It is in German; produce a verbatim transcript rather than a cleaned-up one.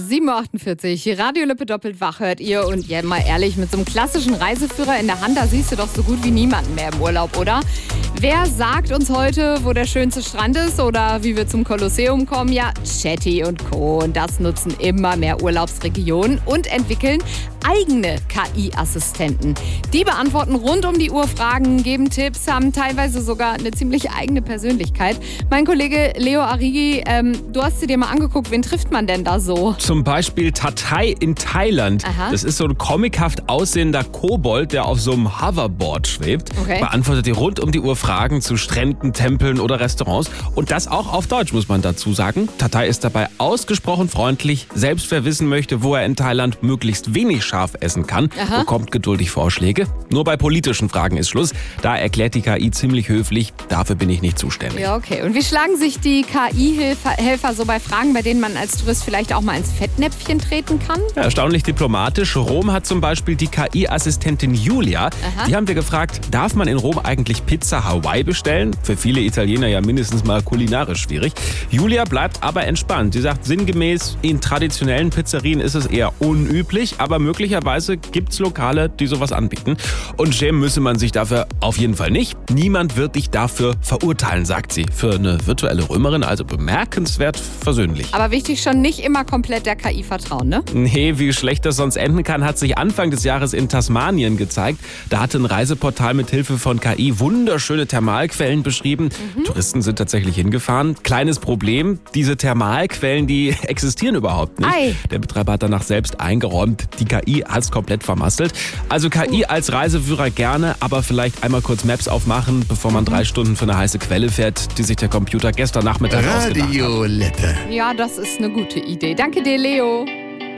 sieben Uhr achtundvierzig, Radio Lippe doppelt wach hört ihr. Und ja, mal ehrlich, mit so einem klassischen Reiseführer in der Hand, da siehst du doch so gut wie niemanden mehr im Urlaub, oder? Wer sagt uns heute, wo der schönste Strand ist oder wie wir zum Kolosseum kommen? Ja, Chatty und Co. Und das nutzen immer mehr Urlaubsregionen und entwickeln eigene K I-Assistenten. Die beantworten rund um die Uhr Fragen, geben Tipps, haben teilweise sogar eine ziemlich eigene Persönlichkeit. Mein Kollege Leo Arigi, ähm, du hast sie dir mal angeguckt, wen trifft man denn da so? Zum Beispiel Tatai in Thailand. Aha. Das ist so ein comichaft aussehender Kobold, der auf so einem Hoverboard schwebt. Okay. Beantwortet dir rund um die Uhr Fragen zu Stränden, Tempeln oder Restaurants. Und das auch auf Deutsch, muss man dazu sagen. Tatai ist dabei ausgesprochen freundlich. Selbst wer wissen möchte, wo er in Thailand möglichst wenig scharf essen kann, Aha. bekommt geduldig Vorschläge. Nur bei politischen Fragen ist Schluss. Da erklärt die K I ziemlich höflich, dafür bin ich nicht zuständig. Ja, okay. Und wie schlagen sich die K I-Helfer so bei Fragen, bei denen man als Tourist vielleicht auch mal ins Fettnäpfchen treten kann? Ja, erstaunlich diplomatisch. Rom hat zum Beispiel die K I-Assistentin Julia. Aha. Die haben wir gefragt, darf man in Rom eigentlich Pizza Hawaii bestellen? Für viele Italiener ja mindestens mal kulinarisch schwierig. Julia bleibt aber entspannt. Sie sagt sinngemäß, in traditionellen Pizzerien ist es eher unüblich, aber möglicherweise gibt es Lokale, die sowas anbieten. Und schämen müsse man sich dafür auf jeden Fall nicht. Niemand wird dich dafür verurteilen, sagt sie. Für eine virtuelle Römerin also bemerkenswert versöhnlich. Aber wichtig, schon nicht immer komplett der K I vertrauen, ne? Nee, wie schlecht das sonst enden kann, hat sich Anfang des Jahres in Tasmanien gezeigt. Da hatte ein Reiseportal mit Hilfe von K I wunderschöne Thermalquellen beschrieben. Mhm. Touristen sind tatsächlich hingefahren. Kleines Problem, diese Thermalquellen, die existieren überhaupt nicht. Ei. Der Betreiber hat danach selbst eingeräumt, die K I hat es komplett vermasselt. Also K I als Reiseführer gerne, aber vielleicht einmal kurz Maps aufmachen, bevor man drei Stunden für eine heiße Quelle fährt, die sich der Computer gestern Nachmittag ausgedacht hat. Radio Lippe. Ja, das ist eine gute Idee. Danke dir, Leo.